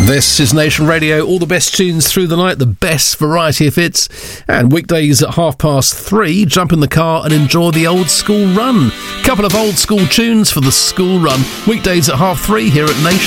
This is Nation Radio, all the best tunes through the night, the best variety of hits, and weekdays at 3:30, jump in the car and enjoy the old school run. Couple of old school tunes for the school run, weekdays at 3:30 here at Nation.